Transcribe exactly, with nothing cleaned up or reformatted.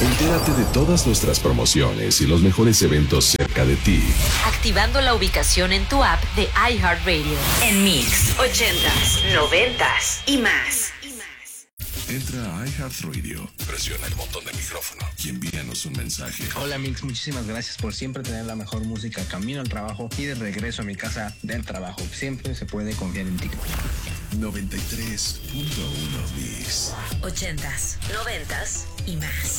Entérate de todas nuestras promociones y los mejores eventos cerca de ti. Activando la ubicación en tu app de iHeartRadio. En Mix, ochentas, noventas y más. Entra a iHeartRadio, presiona el botón de micrófono y envíanos un mensaje. Hola Mix, muchísimas gracias por siempre tener la mejor música camino al trabajo y de regreso a mi casa del trabajo. Siempre se puede confiar en ti. noventa y tres punto uno Mix. Ochentas, noventas y más.